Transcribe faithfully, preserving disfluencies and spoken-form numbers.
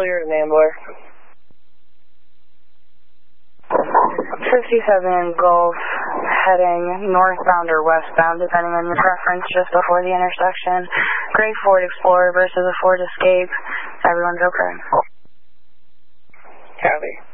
Hilliard and Ambler. fifty-seven Gulf, heading northbound or westbound, depending on your preference, just before the intersection. Gray Ford Explorer versus a Ford Escape. Everyone's okay. Copy.